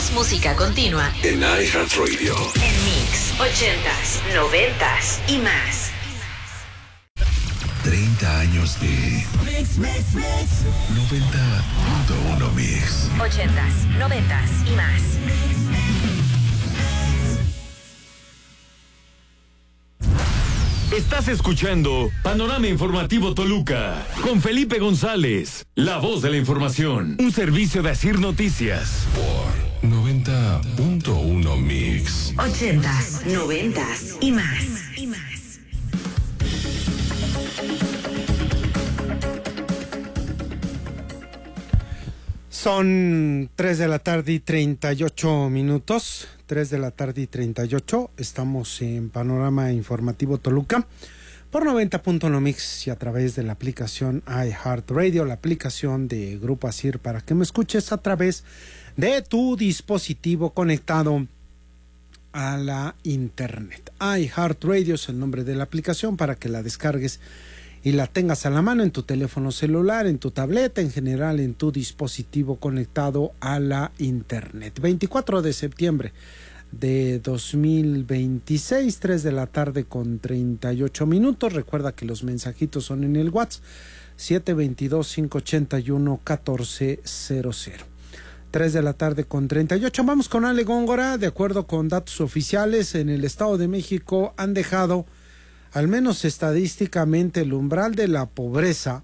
Más música continua en iHeartRadio. En Mix 80s, 90s y más. 30 años de Mix. 90.1 Mix. 80s, 90s y más. Estás escuchando Panorama Informativo Toluca con Felipe González, la voz de la información, un servicio de Asir Noticias. Por 90.1 Mix. 80s, 90s y más. Son 3 de la tarde y 38 minutos. 3 de la tarde y 38. Estamos en Panorama Informativo Toluca por 90.1 Mix y a través de la aplicación iHeartRadio, la aplicación de Grupo Asir, para que me escuches a través de tu dispositivo conectado a la internet. iHeartRadio es el nombre de la aplicación para que la descargues y la tengas a la mano en tu teléfono celular, en tu tableta, en general en tu dispositivo conectado a la internet. 24 de septiembre de 2026, 3 de la tarde con 38 minutos. Recuerda que los mensajitos son en el WhatsApp 722-581-1400. 3 de la tarde con 38. Vamos con Ale Góngora. De acuerdo con datos oficiales, en el Estado de México han dejado, al menos estadísticamente, el umbral de la pobreza,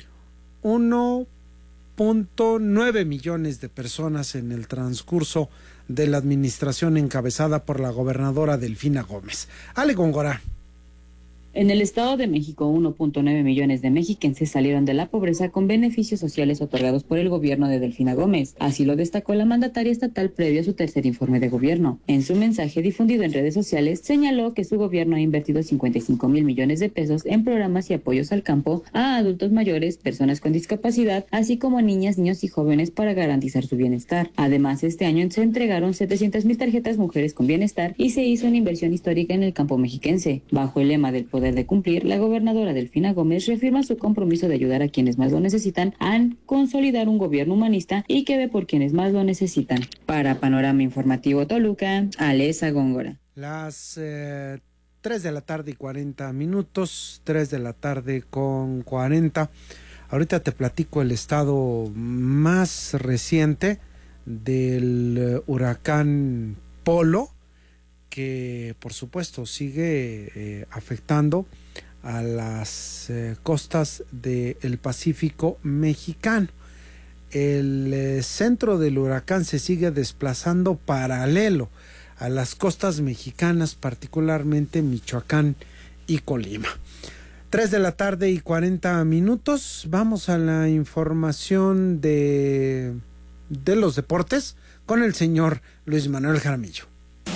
1.9 millones de personas en el transcurso de la administración encabezada por la gobernadora Delfina Gómez. Ale Góngora. En el Estado de México, 1.9 millones de mexiquenses salieron de la pobreza con beneficios sociales otorgados por el gobierno de Delfina Gómez. Así lo destacó la mandataria estatal previo a su tercer informe de gobierno. En su mensaje difundido en redes sociales, señaló que su gobierno ha invertido 55,000 millones de pesos en programas y apoyos al campo, a adultos mayores, personas con discapacidad, así como a niñas, niños y jóvenes para garantizar su bienestar. Además, este año se entregaron 700,000 tarjetas Mujeres con Bienestar y se hizo una inversión histórica en el campo mexiquense. Bajo el lema del poder de cumplir, la gobernadora Delfina Gómez reafirma su compromiso de ayudar a quienes más lo necesitan, a consolidar un gobierno humanista y que ve por quienes más lo necesitan. Para Panorama Informativo Toluca, Alesa Góngora. Las 3 de la tarde y 40 minutos, 3 de la tarde con 40. Ahorita te platico el estado más reciente del huracán Polo, que por supuesto sigue afectando a las costas del Pacífico mexicano. El centro del huracán se sigue desplazando paralelo a las costas mexicanas, particularmente Michoacán y Colima. 3 de la tarde y 40 minutos. Vamos a la información de los deportes con el señor Luis Manuel Jaramillo.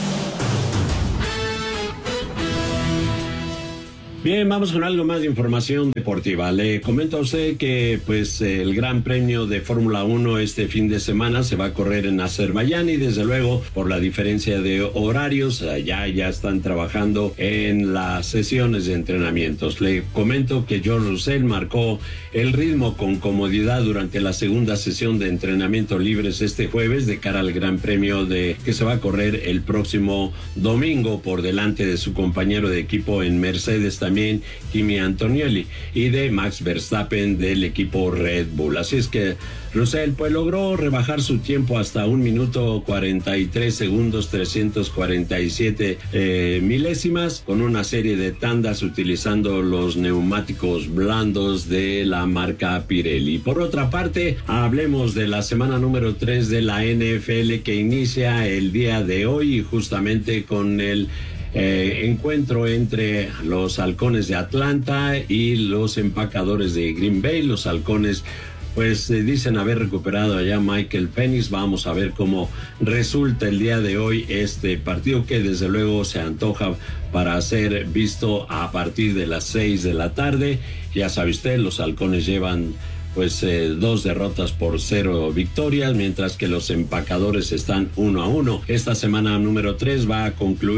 Bien, vamos con algo más de información deportiva. Le comento a usted que pues el Gran Premio de Fórmula 1 este fin de semana se va a correr en Azerbaiyán y desde luego por la diferencia de horarios ya están trabajando en las sesiones de entrenamientos. Le comento que George Russell marcó el ritmo con comodidad durante la segunda sesión de entrenamiento libres este jueves de cara al Gran Premio que se va a correr el próximo domingo por delante de su compañero de equipo en Mercedes, también Kimi Antonelli, y de Max Verstappen del equipo Red Bull. Así es que Russell pues logró rebajar su tiempo hasta 1 minuto 43 segundos 347 milésimas con una serie de tandas utilizando los neumáticos blandos de la marca Pirelli. Por otra parte, hablemos de la semana número 3 de la NFL que inicia el día de hoy, justamente con el encuentro entre los Halcones de Atlanta y los Empacadores de Green Bay. Los Halcones pues dicen haber recuperado allá Michael Penix. Vamos a ver cómo resulta el día de hoy este partido, que desde luego se antoja para ser visto a partir de las 6 de la tarde. Ya sabe usted, los Halcones llevan pues 2 derrotas por 0 victorias, mientras que los Empacadores están 1-1. Esta semana número 3 va a concluir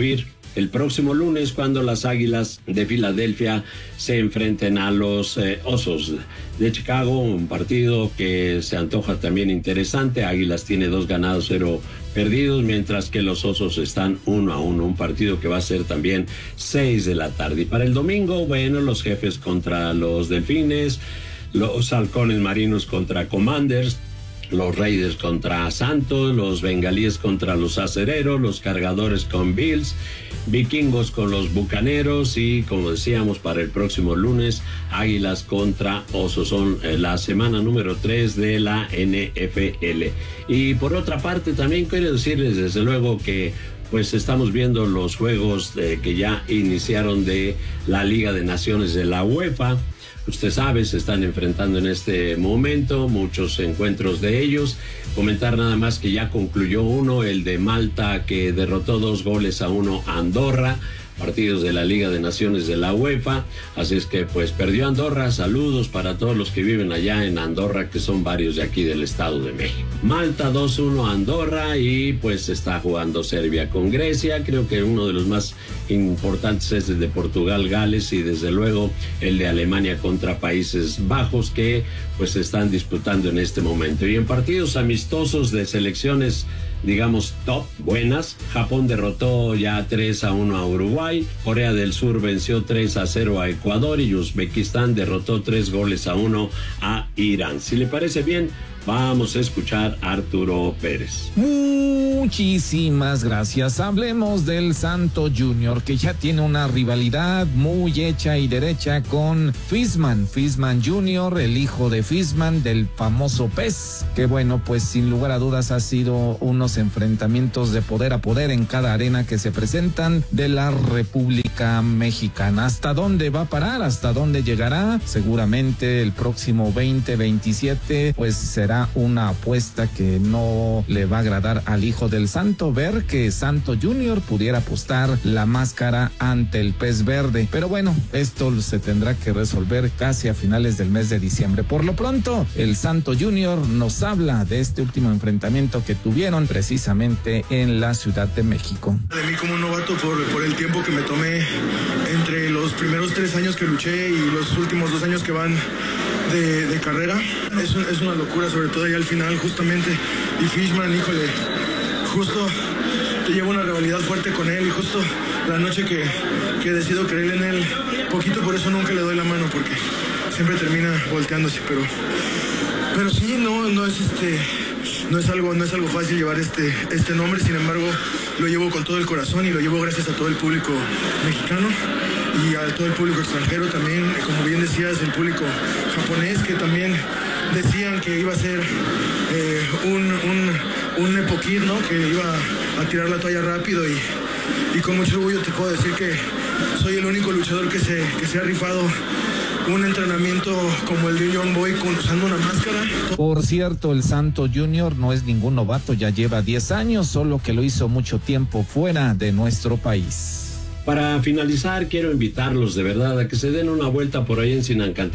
el próximo lunes, cuando las Águilas de Filadelfia se enfrenten a los Osos de Chicago, un partido que se antoja también interesante. Águilas tiene 2 ganados, 0 perdidos, mientras que los Osos están 1-1, un partido que va a ser también 6 de la tarde. Y para el domingo, bueno, los Jefes contra los Delfines, los Halcones Marinos contra Commanders, los Raiders contra Santos, los Bengalíes contra los Acereros, los Cargadores con Bills, Vikingos con los Bucaneros y, como decíamos, para el próximo lunes, Águilas contra Osos. Son la semana número 3 de la NFL. Y por otra parte, también quiero decirles desde luego que pues estamos viendo los juegos que ya iniciaron de la Liga de Naciones de la UEFA. Usted sabe, se están enfrentando en este momento muchos encuentros de ellos. Comentar nada más que ya concluyó uno, el de Malta, que derrotó 2-1 a Andorra. Partidos de la Liga de Naciones de la UEFA, así es que pues perdió Andorra. Saludos para todos los que viven allá en Andorra, que son varios de aquí del Estado de México. Malta 2-1 a Andorra y pues está jugando Serbia con Grecia. Creo que uno de los más importantes es el de Portugal, Gales y desde luego el de Alemania contra Países Bajos, que pues se están disputando en este momento. Y en partidos amistosos de selecciones, digamos, top, buenas, Japón derrotó ya 3-1 a Uruguay, Corea del Sur venció 3-0 a Ecuador y Uzbekistán derrotó 3-1 a Irán. Si le parece bien, vamos a escuchar a Arturo Pérez. Muchísimas gracias. Hablemos del Santo Junior, que ya tiene una rivalidad muy hecha y derecha con Fisman Junior, el hijo de Fisman, del famoso pez, que bueno, pues sin lugar a dudas ha sido unos enfrentamientos de poder a poder en cada arena que se presentan de la República Mexicana. ¿Hasta dónde va a parar? ¿Hasta dónde llegará? Seguramente el próximo 2027 pues será una apuesta que no le va a agradar al hijo del Santo, ver que Santo Junior pudiera apostar la máscara ante el pez verde. Pero bueno, esto se tendrá que resolver casi a finales del mes de diciembre. Por lo pronto, el Santo Junior nos habla de este último enfrentamiento que tuvieron precisamente en la Ciudad de México. De mí como novato por el tiempo que me tomé entre los primeros 3 años que luché y los últimos 2 años que van de carrera. Es una locura, sobre todo ya al final justamente. Y Fishman, híjole, justo te llevo una rivalidad fuerte con él y justo la noche que decido creer en él, poquito por eso nunca le doy la mano porque siempre termina volteándose, pero sí, no es algo fácil llevar este nombre. Sin embargo, lo llevo con todo el corazón y lo llevo gracias a todo el público mexicano y a todo el público extranjero también, como bien decías, el público japonés, que también decían que iba a ser un epokid, ¿no? Que iba a tirar la toalla rápido y con mucho orgullo te puedo decir que soy el único luchador que se ha rifado un entrenamiento como el de Young Boy usando una máscara. Por cierto, el Santo Junior no es ningún novato, ya lleva 10 años, solo que lo hizo mucho tiempo fuera de nuestro país. Para finalizar, quiero invitarlos de verdad a que se den una vuelta por ahí en Sinacantepec.